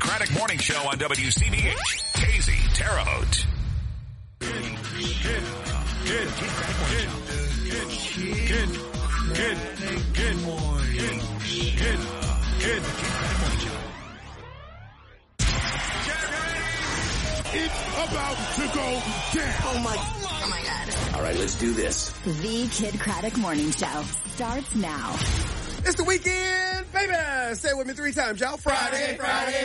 Craddock Morning Show on WCBH. KZ Terre Haute. Good morning. It's about to go down. Oh my God. All right, let's do this. The Kid Craddock Morning Show starts now. It's the weekend, baby! Say it with me 3 times, y'all. Friday.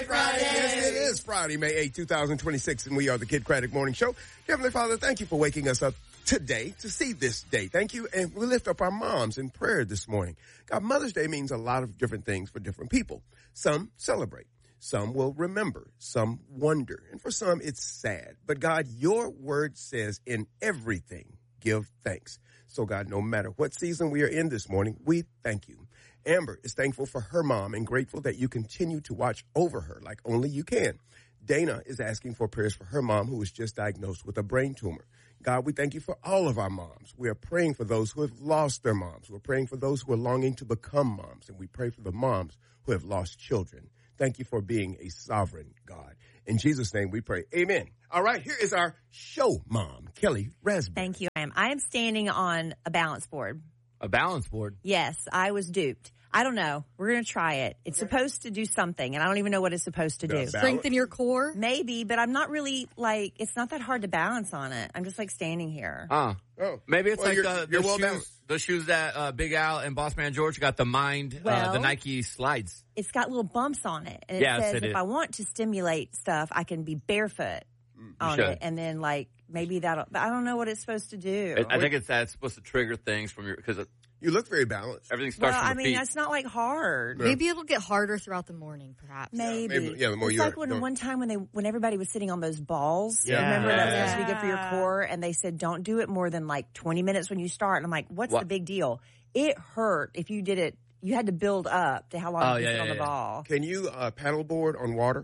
Yes, it is Friday, May 8, 2026, and we are the Kid Craddock Morning Show. Heavenly Father, thank you for waking us up today to see this day. Thank you, and we lift up our moms in prayer this morning. God, Mother's Day means a lot of different things for different people. Some celebrate. Some will remember. Some wonder. And for some, it's sad. But God, your word says in everything, give thanks. So God, no matter what season we are in this morning, we thank you. Amber is thankful for her mom and grateful that you continue to watch over her like only you can. Dana is asking for prayers for her mom who was just diagnosed with a brain tumor. God, we thank you for all of our moms. We are praying for those who have lost their moms. We're praying for those who are longing to become moms. And we pray for the moms who have lost children. Thank you for being a sovereign God. In Jesus' name we pray. Amen. All right, here is our show mom, Kelly Raspberry. Thank you. I am standing on a balance board. A balance board? Yes, I was duped. I don't know. We're going to try it. It's supposed to do something, and I don't even know what it's supposed to do. Strengthen your core? Maybe, but I'm not really, it's not that hard to balance on it. I'm just, standing here. Oh. Maybe it's well, the shoes that Big Al and Boss Man George got, the the Nike slides. It's got little bumps on it, and it says if I want to stimulate stuff, I can be barefoot on it, and then, maybe that'll, but I don't know what it's supposed to do. I think that's supposed to trigger things from because you look very balanced. Everything starts from the feet. That's not hard. Yeah. Maybe it'll get harder throughout the morning, perhaps. Maybe. Yeah, the more it's like one time when everybody was sitting on those balls. Yeah. Remember that's supposed to be good for your core, and they said don't do it more than 20 minutes when you start. And I'm like, what's the big deal? It hurt if you did it. You had to build up to how long you sit on the ball. Can you paddleboard on water?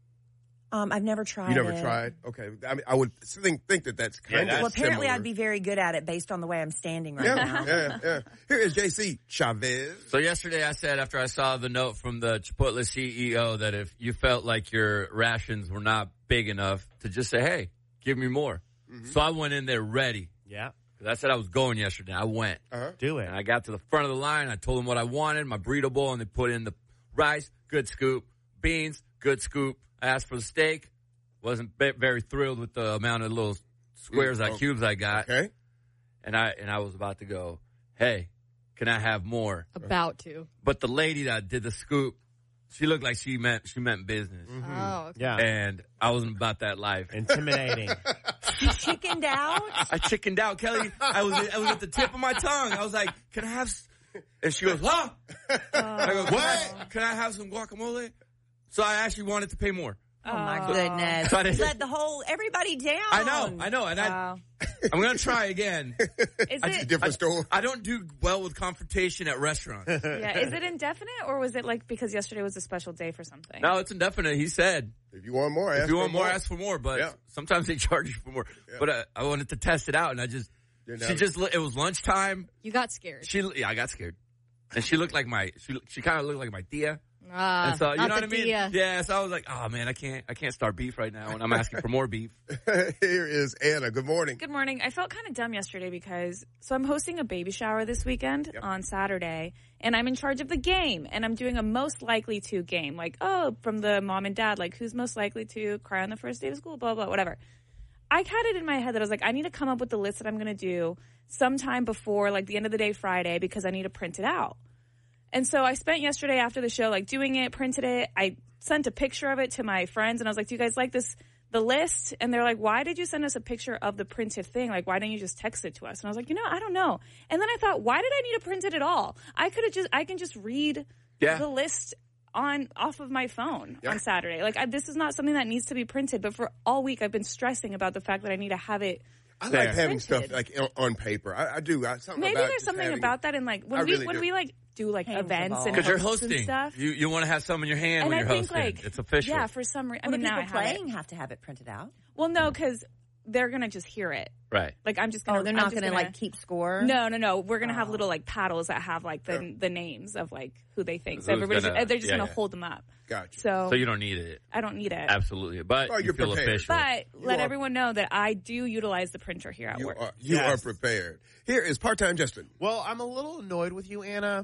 I've never tried. You never tried? Okay. I would think that's kind of well, apparently similar. I'd be very good at it based on the way I'm standing right now. Yeah. Here is JC Chavez. So yesterday I said, after I saw the note from the Chipotle CEO, that if you felt like your rations were not big enough, to just say, hey, give me more. Mm-hmm. So I went in there ready. Yeah. Because I said I was going yesterday. I went. Do it. And I got to the front of the line. I told them what I wanted, my burrito bowl, and they put in the rice, good scoop, beans, good scoop. I asked for the steak. Wasn't very thrilled with the amount of little squares, cubes I got. Okay. And I was about to go, hey, can I have more? About to. But the lady that did the scoop, she looked like she meant business. Mm-hmm. Oh, okay. Yeah. And I wasn't about that life. Intimidating. You chickened out? I chickened out, Kelly. I was at the tip of my tongue. I was like, can I have... And she goes, huh? I go, what? Can I have some guacamole? So I actually wanted to pay more. Oh, my goodness. So you let everybody down. I know. And I'm going to try again. It's a different store. I don't do well with confrontation at restaurants. Yeah. Is it indefinite, or was it because yesterday was a special day for something? No, it's indefinite. He said, if you want more, ask for more. But sometimes they charge you for more. Yeah. But I wanted to test it out, and it was lunchtime. You got scared. I got scared. And she looked like she kind of looked like my tia. And so, you know what I mean? Tia. Yeah, so I was like, oh man, I can't start beef right now, and I'm asking for more beef. Here is Anna. Good morning. Good morning. I felt kind of dumb yesterday because I'm hosting a baby shower this weekend on Saturday, and I'm in charge of the game, and I'm doing a most likely to game, from the mom and dad, who's most likely to cry on the first day of school, blah, blah, whatever. I had it in my head that I was like, I need to come up with the list that I'm going to do sometime before, the end of the day Friday, because I need to print it out. And so I spent yesterday after the show, doing it, printed it. I sent a picture of it to my friends, and I was like, do you guys like the list? And they're like, why did you send us a picture of the printed thing? Why didn't you just text it to us? And I was like, I don't know. And then I thought, why did I need to print it at all? I can just read the list off of my phone on Saturday. This is not something that needs to be printed, but for all week I've been stressing about the fact that I need to have it. I like having stuff on paper. I do. Maybe there's something about that in when we do events and because you're hosting and stuff. You want to have some in your hand when you're hosting. It's official. Yeah, for some reason. People playing have to have it printed out. Well, no, because they're going to just hear it. Right. Like, I'm just going to... Oh, they're not going to, like, keep score? No. We're going to have little, like, paddles that have, like, the names of, like, who they think. So Who's they're just going to hold them up. Gotcha. So you don't need it. I don't need it. Absolutely. But you're feel prepared. official. But let everyone know that I do utilize the printer here at work. You are prepared. Here is part-time Justin. Well, I'm a little annoyed with you, Anna.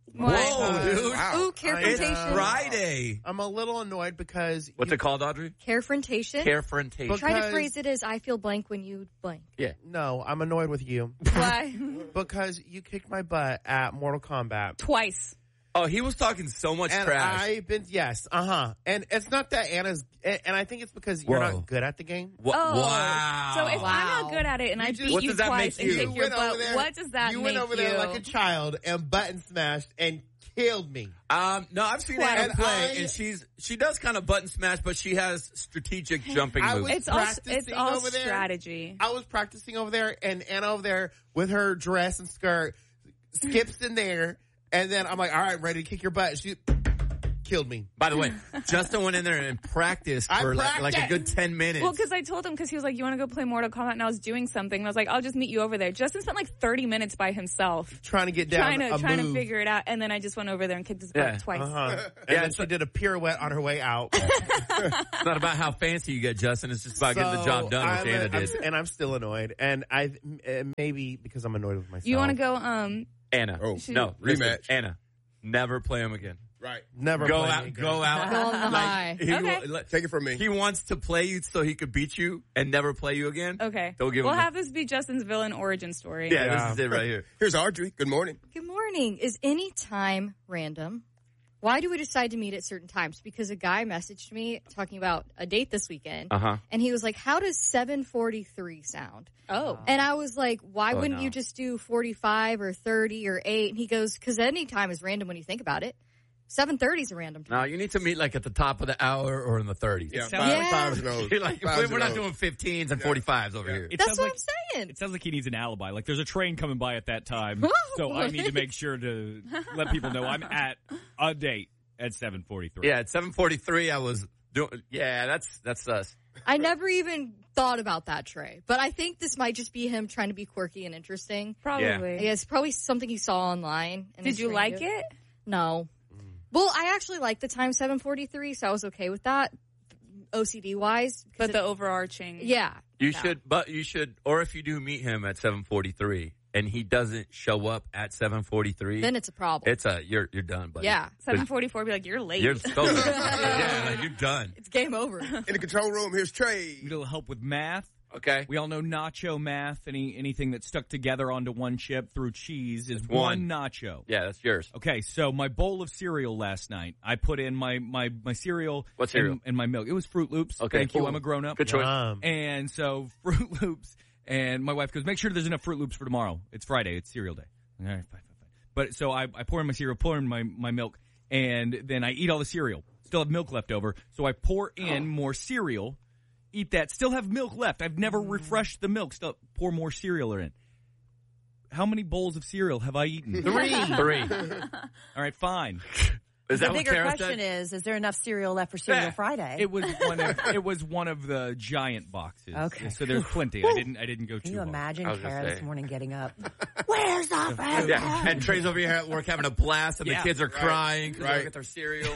Whoa, dude. Wow. Ooh, carefrontation. It's Friday. I'm a little annoyed because... What's it called, Audrey? Carefrontation. Carefrontation. Try to phrase it as I feel blank when you blank. Yeah. No, I'm annoyed with you. Why? Because you kicked my butt at Mortal Kombat. Twice. Oh, he was talking so much And trash. I've been, yes, And it's not that Anna's, and I think it's because you're Whoa. not good at the game. Wow. So if I'm not good at it and I beat What you does that twice make and you? kick your went over butt, there- what does that You make went over there like a child and button smashed and killed me. No, I've seen Anna And play, and she does kind of button smash, but she has strategic jumping moves. It's all practicing over there. strategy. I was practicing over there, and Anna over there with her dress and skirt skips in there, and then I'm like, all right, ready to kick your butt. She killed me. By the way, Justin went in there and practiced for like a good 10 minutes. Well, because I told him, because he was like, you want to go play Mortal Kombat? And I was doing something. And I was like, I'll just meet you over there. Justin spent like 30 minutes by himself. Trying to get down Trying to figure it out. And then I just went over there and kicked his butt twice. And then she did a pirouette on her way out. It's not about how fancy you get, Justin. It's just about getting the job done, which Anna did. And I'm still annoyed. And maybe because I'm annoyed with myself. You want to go, Anna. Oh, no. Listen, rematch. Anna. Never play him again. Right. Never Go play out. me again. Go out. Go on the high. Take it from me. He wants to play you so he could beat you and never play you again. okay. Don't give we'll him have this be Justin's villain origin story. Yeah, this is it right here. Here's Audrey. Good morning. Good morning. Is any time random? Why do we decide to meet at certain times? Because a guy messaged me talking about a date this weekend. Uh-huh. And he was like, how does 7:43 sound? Oh. And I was like, why Oh, wouldn't no. you just do 45 or 30 or 8? And he goes, because any time is random when you think about it. 7:30 is a random time. No, you need to meet like at the top of the hour or in the 30s. Yeah, Yeah. fives and O's. You're like, Fives we're and not O's. doing 15s and 45s over here. It That's sounds what like, I'm saying. It sounds like he needs an alibi. Like there's a train coming by at that time, so I need to make sure to let people know I'm at a date at 7:43. Yeah, at 7:43, I was doing. Yeah, that's us. I never even thought about that, Trey. But I think this might just be him trying to be quirky and interesting. Probably. Yeah, it's probably something he saw online. And Did is you trying like to- it? No. Well, I actually like the time 7:43, so I was okay with that, OCD-wise. But the overarching. Yeah. You should, or if you do meet him at 7:43 and he doesn't show up at 7:43, Then it's a problem. it's you're done, buddy. Yeah. 7:44 be like, you're late. You're so yeah, like, you're done. It's game over. In the control room, here's Trey. Need a little help with math. Okay. We all know nacho math. Anything that's stuck together onto one chip through cheese is one. one nacho. Yeah, that's yours. Okay, so my bowl of cereal last night, I put in my cereal. What cereal? And my milk. It was Fruit Loops. Okay, Thank you. cool. I'm a grown up. Good choice. And so Fruit Loops, and my wife goes, make sure there's enough Fruit Loops for tomorrow. It's Friday. It's cereal day. All right, fine. But so I pour in my cereal, pour in my milk, and then I eat all the cereal. Still have milk left over, so I pour in more cereal, eat that, still have milk left. I've never refreshed the milk. Still pour more cereal in. How many bowls of cereal have I eaten? 3. All right, fine. Is The that what bigger Kara question said? is there enough cereal left for Cereal Yeah. Friday? It was one of the giant boxes. Okay. So there's plenty. I didn't go Can too you hard. imagine I was gonna Kara say. this morning getting up? Where's the food? Yeah, and Trey's over here at work having a blast, and Yeah. the kids are crying because they Right. don't get their cereal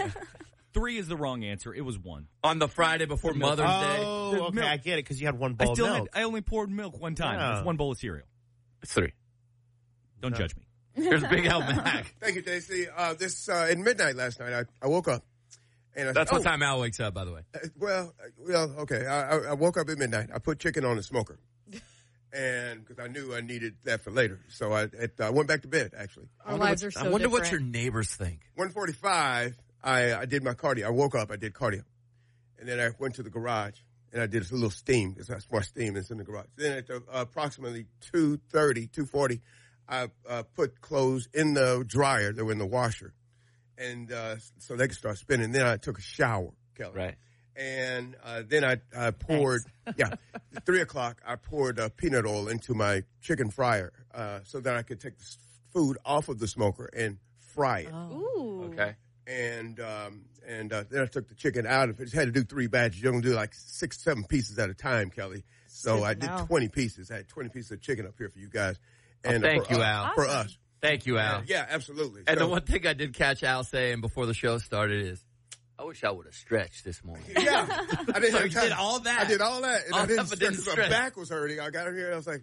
3 is the wrong answer. It was 1. on the Friday before Mother's Day. Oh, okay, milk. I get it, because you had one bowl of milk. I only poured milk one time. Yeah. It's 1 bowl of cereal. It's 3. Don't judge me. Here's Big Al Mac. Thank you, Daisy. In midnight last night, I woke up. And I That's said, what time Al wakes up, by the way. Well, okay. I woke up at midnight. I put chicken on the smoker. And because I knew I needed that for later. So I went back to bed, actually. Our lives are so I wonder what different. your neighbors think. 1:45, I did my cardio. I woke up, I did cardio. And then I went to the garage, and I did a little steam. There's a more steam that's in the garage. Then at approximately 2:40, I put clothes in the dryer that were in the washer. And so they could start spinning. Then I took a shower, Kelly. Right. And then I poured, at 3 o'clock, I poured peanut oil into my chicken fryer so that I could take the food off of the smoker and fry it. Ooh. Okay. And then I took the chicken out of it. Had to do 3 batches. You're going to do like 6, 7 pieces at a time, Kelly. So I did 20 pieces. I had 20 pieces of chicken up here for you guys. And thank you, Al. For us. Thank you, Al. Yeah, absolutely. And the one thing I did catch Al saying before the show started is, I wish I would have stretched this morning. Yeah. I didn't So have you time. did all that. I did all that. And I didn't but didn't stretch. My back was hurting. I got up here and I was like,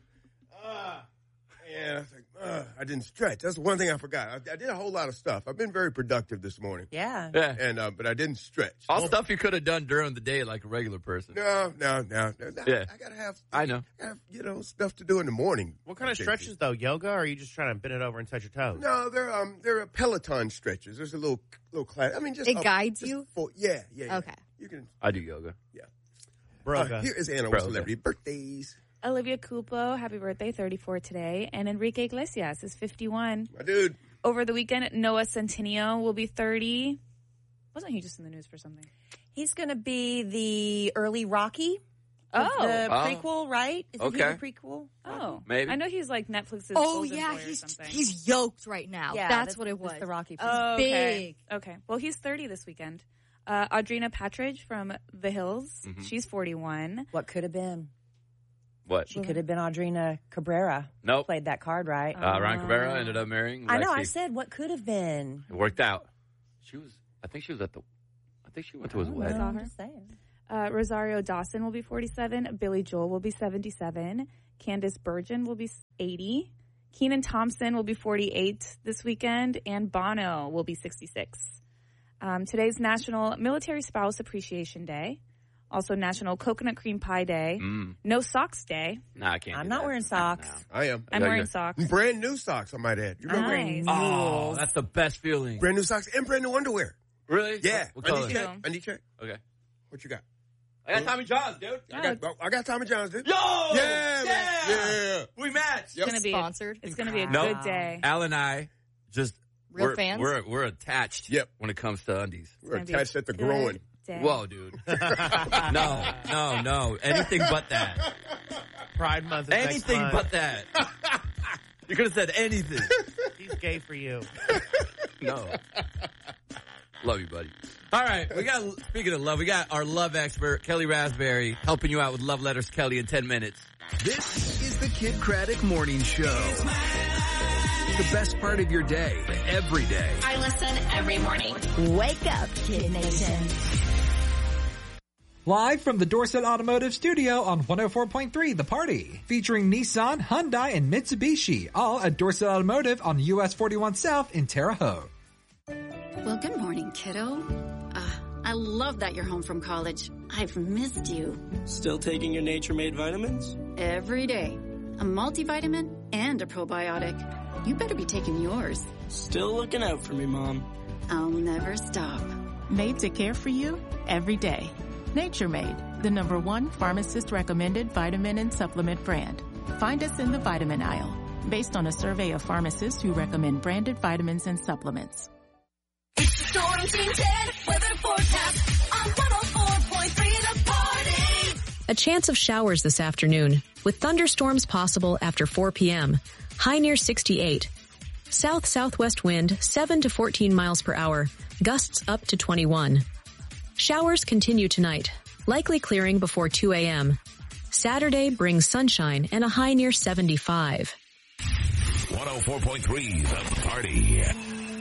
and I was like, I didn't stretch. That's the one thing I forgot. I did a whole lot of stuff. I've been very productive this morning. Yeah. And but I didn't stretch. All stuff you could have done during the day like a regular person. No. Yeah. I gotta have. I know. Stuff to do in the morning. What kind of stretches though? Yoga? Or are you just trying to bend it over and touch your toes? No, they're Peloton stretches. There's a little class. I mean, just it guides you. Yeah. Okay. You can. I do yoga. Yeah. Broga. Here is Anna with celebrity birthdays. Olivia Culpo, happy birthday, 34 today. And Enrique Iglesias is 51. My dude. Over the weekend, Noah Centineo will be 30. Wasn't he just in the news for something? He's going to be the early Rocky. Oh. The prequel, right? Is he the prequel? Oh. Maybe. I know he's like Netflix's Oh, Golden yeah. Boy or something. He's yoked right now. Yeah, that's what it was. That's the Rocky. Oh, He's okay. big. Okay. Well, he's 30 this weekend. Audrina Patridge from The Hills. Mm-hmm. She's 41. What could have been? What? She could have been Audrina Cabrera. Nope. Played that card right. Ryan Cabrera ended up marrying Lexi. I know. I said what could have been. It worked out. I think she went to his wedding. Saw her. Rosario Dawson will be 47. Billy Joel will be 77. Candice Bergen will be 80. Kenan Thompson will be 48 this weekend. And Bono will be 66. Today's National Military Spouse Appreciation Day. Also National Coconut Cream Pie Day. No Socks Day. No, I can't. I'm not wearing socks. No. I am. I'm wearing socks. Brand new socks, I might add. You remember? Nice. Oh, that's the best feeling. Brand new socks and brand new underwear. Really? Yeah. What color? I need check. Okay. What you got? I got Tommy John's, dude. I got Tommy John's, dude. Yo! Yeah! Yeah! We matched. It's gonna be sponsored. It's going to be a Nope. good day. Al and I just Real fans? We're attached. Yep. When it comes to undies. We're attached at the groin. Day. Whoa, dude. No. Anything but that. Pride Month is Anything next but that. You could have said anything. He's gay for you. No. Love you, buddy. All right. Speaking of love, we got our love expert, Kelly Raspberry, helping you out with Love Letters Kelly in 10 minutes. This is the Kid Craddock Morning Show. The best part of your day, every day. I listen every morning. Wake up, Kid Nation. Live from the Dorset Automotive Studio on 104.3 The Party. Featuring Nissan, Hyundai, and Mitsubishi. All at Dorset Automotive on US 41 South in Terre Haute. Well, good morning, kiddo. I love that you're home from college. I've missed you. Still taking your Nature Made vitamins? Every day. A multivitamin and a probiotic. You better be taking yours. Still looking out for me, Mom. I'll never stop. Made to care for you every day. Nature Made, the #1 pharmacist-recommended vitamin and supplement brand. Find us in the vitamin aisle, based on a survey of pharmacists who recommend branded vitamins and supplements. Storm Team 10 weather forecast on 104.3 The Party. A chance of showers this afternoon, with thunderstorms possible after 4 p.m. High near 68. South-southwest wind 7 to 14 miles per hour. Gusts up to 21. Showers continue tonight, likely clearing before 2 a.m. Saturday brings sunshine and a high near 75. 104.3 The Party.